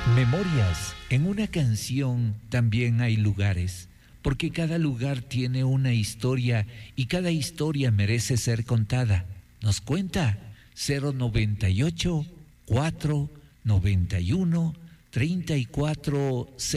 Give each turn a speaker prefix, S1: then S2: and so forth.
S1: Memorias. En una canción también hay lugares, porque cada lugar tiene una historia y cada historia merece ser contada. Nos cuenta 098 491 34